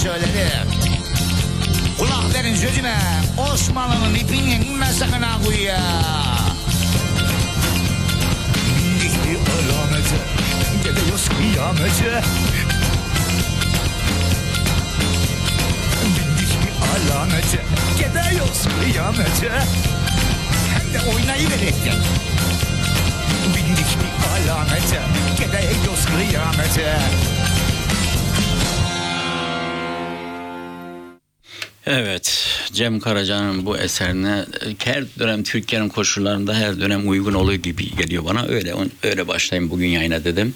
söyledim. Kulak verin sözüme. Osmanlı'nın ipini inme sakın ha kuyuya. Bindik bir alamete, gidiyoruz kıyamete. Bindik bir alamete, gidiyoruz kıyamete. Hem de oynayıverecek. Bindik bir alamete, gidiyoruz kıyamete. Evet, Cem Karaca'nın bu eserine her dönem Türkiye'nin koşullarında her dönem uygun oluyor gibi geliyor bana. Öyle başlayayım bugün yayına dedim.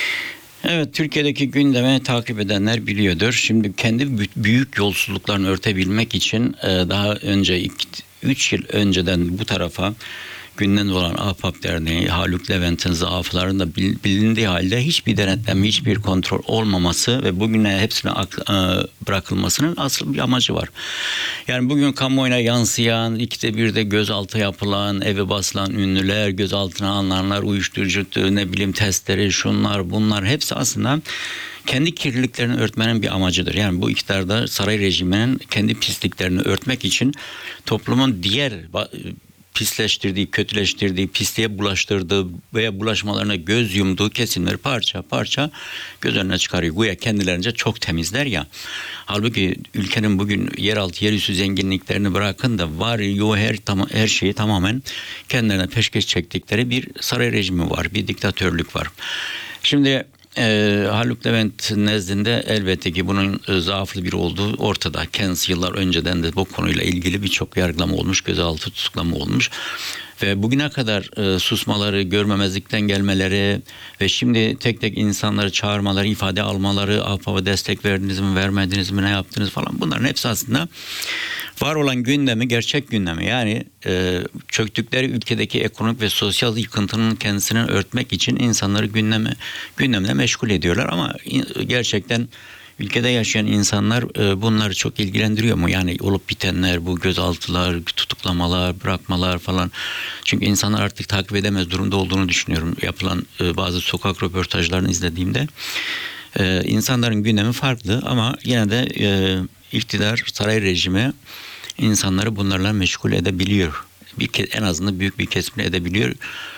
Evet, Türkiye'deki gündemi takip edenler biliyordur. Şimdi kendi büyük yolsuzluklarını örtebilmek için daha önce 3 yıl önceden bu tarafa gündemde olan Ahbap Derneği, Haluk Levent'in zaaflarının da bilindiği halde hiçbir denetleme, hiçbir kontrol olmaması ve bugüne hepsine bırakılmasının asıl bir amacı var. Yani bugün kamuoyuna yansıyan, ikide bir de gözaltı yapılan, eve basılan ünlüler, gözaltına alınanlar, uyuşturucu, testleri, şunlar bunlar hepsi aslında kendi kirliliklerini örtmenin bir amacıdır. Yani bu iktidarda saray rejiminin kendi pisliklerini örtmek için toplumun diğer pisleştirdiği, kötüleştirdiği, pisliğe bulaştırdığı veya bulaşmalarına göz yumduğu kesimleri parça parça göz önüne çıkarıyor. Güya kendilerince çok temizler ya. Halbuki ülkenin bugün yeraltı, yerüstü zenginliklerini bırakın da var yok her şeyi tamamen kendilerine peşkeş çektikleri bir saray rejimi var, bir diktatörlük var. Şimdi Haluk Levent nezdinde elbette ki bunun zaaflı biri olduğu ortada. Kendisi yıllar önceden de bu konuyla ilgili birçok yargılama olmuş, gözaltı tutuklama olmuş. Ve bugüne kadar susmaları, görmemezlikten gelmeleri ve şimdi tek tek insanları çağırmaları, ifade almaları, Ahbap'a destek verdiniz mi, vermediniz mi, ne yaptınız falan, bunların hepsi aslında var olan gündemi, gerçek gündemi. Yani çöktükleri ülkedeki ekonomik ve sosyal yıkıntının kendisini örtmek için insanları gündemle meşgul ediyorlar. Ama gerçekten ülkede yaşayan insanlar bunları çok ilgilendiriyor mu? Yani olup bitenler, bu gözaltılar, tutuklamalar, bırakmalar falan. Çünkü insanlar artık takip edemez durumda olduğunu düşünüyorum. Yapılan bazı sokak röportajlarını izlediğimde insanların gündemi farklı ama yine de iktidar, saray rejimi insanları bunlarla meşgul edebiliyor. En azından büyük bir kesimini edebiliyor.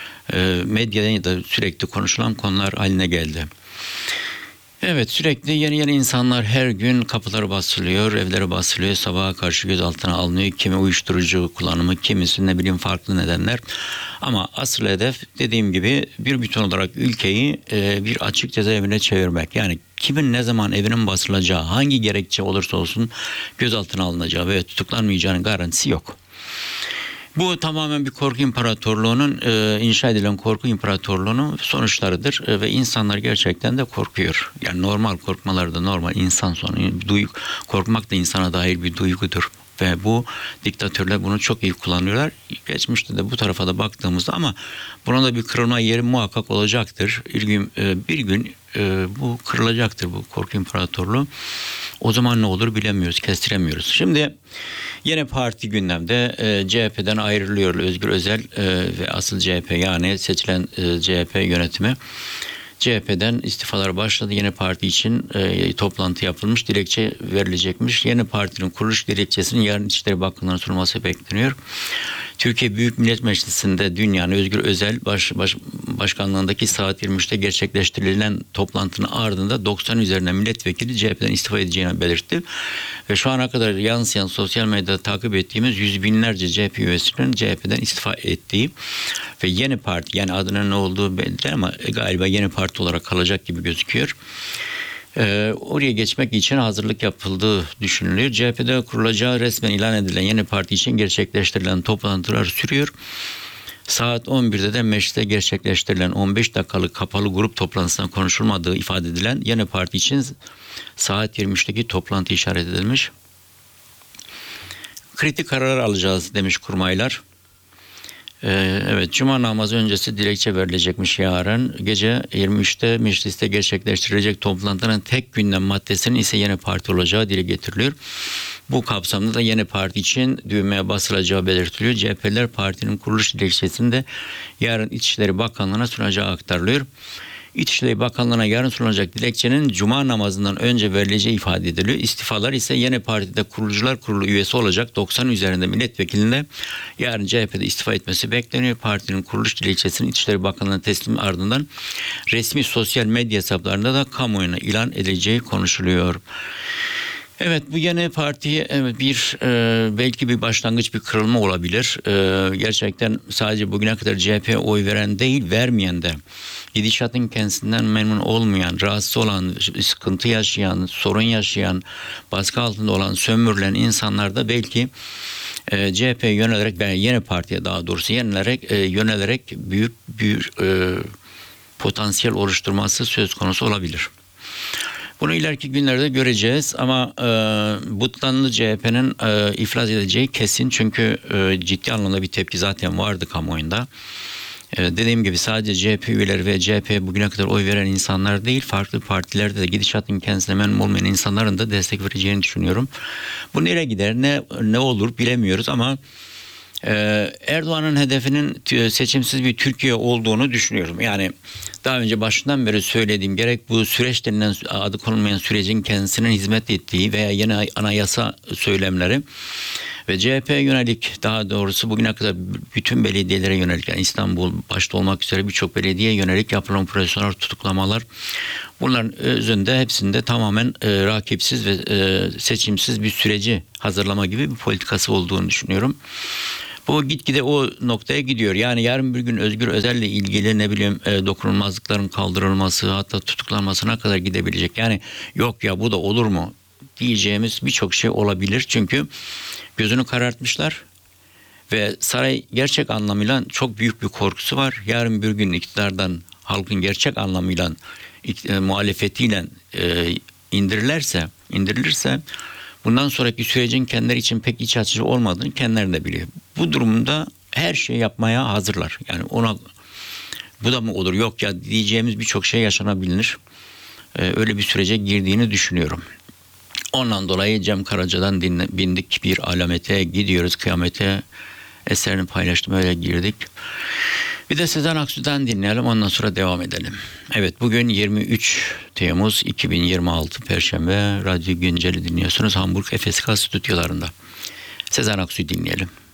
Medyada da sürekli konuşulan konular haline geldi. Evet, sürekli yeni insanlar her gün kapıları basılıyor, evlere basılıyor, sabaha karşı gözaltına alınıyor. Kimi uyuşturucu kullanımı, kimisi farklı nedenler. Ama asıl hedef dediğim gibi bir bütün olarak ülkeyi bir açık cezaevine çevirmek. Yani kimin ne zaman evinin basılacağı, hangi gerekçe olursa olsun gözaltına alınacağı ve tutuklanmayacağının garantisi yok. Bu tamamen bir korku imparatorluğunun, inşa edilen korku imparatorluğunun sonuçlarıdır ve insanlar gerçekten de korkuyor. Yani normal korkmaları da normal, insan sonu. Korkmak da insana dair bir duygudur. Ve bu diktatörler bunu çok iyi kullanıyorlar. Geçmişte de bu tarafa da baktığımızda ama buna da bir kırılma yeri muhakkak olacaktır. Bir gün bu kırılacaktır, bu korku imparatorluğu. O zaman ne olur bilemiyoruz, kestiremiyoruz. Şimdi yine parti gündemde CHP'den ayrılıyor Özgür Özel ve asıl CHP, yani seçilen CHP yönetimi. CHP'den istifalar başladı. Yeni parti için toplantı yapılmış, dilekçe verilecekmiş. Yeni partinin kuruluş dilekçesinin yarın İçişleri Bakanlığı'na sunulması bekleniyor. Türkiye Büyük Millet Meclisi'nde dünyanın Özgür Özel başkanlığındaki saat 23'te gerçekleştirilen toplantının ardında 90 üzerine milletvekili CHP'den istifa edeceğini belirtti. Ve şu ana kadar yansıyan sosyal medyada takip ettiğimiz yüz binlerce CHP üyesinin CHP'den istifa ettiği ve yeni parti, yani adının ne olduğu belli değil ama galiba yeni parti olarak kalacak gibi gözüküyor. Oraya geçmek için hazırlık yapıldığı düşünülüyor. CHP'de kurulacağı resmen ilan edilen yeni parti için gerçekleştirilen toplantılar sürüyor. Saat 11'de de mecliste gerçekleştirilen 15 dakikalık kapalı grup toplantısında konuşulmadığı ifade edilen yeni parti için saat 23'teki toplantı işaret edilmiş. Kritik karar alacağız demiş kurmaylar. Evet, Cuma namazı öncesi dilekçe verilecekmiş yarın. Gece 23'te mecliste gerçekleştirilecek toplantının tek gündem maddesinin ise yeni parti olacağı dile getiriliyor. Bu kapsamda da yeni parti için düğmeye basılacağı belirtiliyor. CHP'ler partinin kuruluş dilekçesini de yarın İçişleri Bakanlığı'na sunacağı aktarılıyor. İçişleri Bakanlığı'na yarın sunulacak dilekçenin Cuma namazından önce verileceği ifade ediliyor. İstifalar ise yeni partide kurucular kurulu üyesi olacak 90 üzerinde milletvekilinde yarın CHP'de istifa etmesi bekleniyor. Partinin kuruluş dilekçesinin İçişleri Bakanlığı'na teslim ardından resmi sosyal medya hesaplarında da kamuoyuna ilan edileceği konuşuluyor. Evet, bu yeni partiye belki bir başlangıç, bir kırılma olabilir. Gerçekten sadece bugüne kadar CHP'ye oy veren değil, vermeyen de, gidişatın kendisinden memnun olmayan, rahatsız olan, sıkıntı yaşayan, sorun yaşayan, baskı altında olan, sömürülen insanlar da belki CHP'ye yönelerek veya yeni partiye daha doğrusu yönelerek büyük bir potansiyel oluşturması söz konusu olabilir. Bunu ileriki günlerde göreceğiz ama Butlanlı CHP'nin iflas edeceği kesin, çünkü ciddi anlamda bir tepki zaten vardı kamuoyunda. Dediğim gibi sadece CHP üyeleri ve CHP'ye bugüne kadar oy veren insanlar değil, farklı partilerde de gidişatın kendisine memnun olmayan insanların da destek vereceğini düşünüyorum. Bu nereye gider, ne olur bilemiyoruz ama Erdoğan'ın hedefinin seçimsiz bir Türkiye olduğunu düşünüyorum. Yani daha önce başından beri söylediğim, gerek bu süreç denilen adı konulmayan sürecin kendisinin hizmet ettiği veya yeni anayasa söylemleri ve CHP'ye yönelik, daha doğrusu bugüne kadar bütün belediyelere yönelik, yani İstanbul başta olmak üzere birçok belediyeye yönelik yapılan profesyonel tutuklamalar, bunların özünde hepsinde tamamen rakipsiz ve seçimsiz bir süreci hazırlama gibi bir politikası olduğunu düşünüyorum. Bu gitgide o noktaya gidiyor. Yani yarın bir gün Özgür Özel'le ilgili dokunulmazlıkların kaldırılması, hatta tutuklanmasına kadar gidebilecek. Yani yok ya, bu da olur mu diyeceğimiz birçok şey olabilir. Çünkü gözünü karartmışlar ve saray gerçek anlamıyla çok büyük bir korkusu var. Yarın bir gün iktidardan halkın gerçek anlamıyla muhalefetiyle indirilirse bundan sonraki sürecin kendileri için pek iç açıcı olmadığını kendileri de biliyor. Bu durumda her şeyi yapmaya hazırlar. Yani bu da mı olur, yok ya diyeceğimiz birçok şey yaşanabilir. Öyle bir sürece girdiğini düşünüyorum. Ondan dolayı Cem Karaca'dan bindik bir alamete, gidiyoruz kıyamete eserini paylaştım, öyle girdik. Bir de Sezen Aksu'dan dinleyelim, ondan sonra devam edelim. Evet, bugün 23 Temmuz 2026 Perşembe, Radyo Güncel'i dinliyorsunuz Hamburg FSK stüdyolarında. Sezen Aksu'yu dinleyelim.